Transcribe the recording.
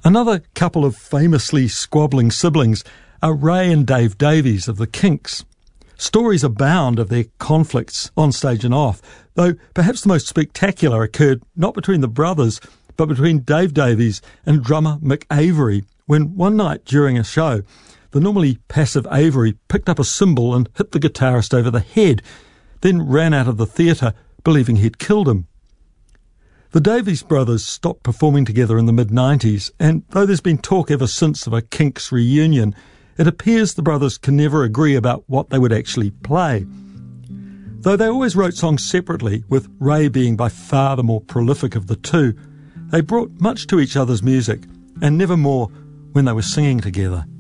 Another couple of famously squabbling siblings are Ray and Dave Davies of the Kinks. Stories abound of their conflicts on stage and off, though perhaps the most spectacular occurred not between the brothers, but between Dave Davies and drummer Mick Avery, when one night during a show, the normally passive Avery picked up a cymbal and hit the guitarist over the head, then ran out of the theatre believing he'd killed him. The Davies brothers stopped performing together in the mid-90s, and though there's been talk ever since of a Kinks reunion, it appears the brothers can never agree about what they would actually play. Though they always wrote songs separately, with Ray being by far the more prolific of the two, they brought much to each other's music, and never more when they were singing together.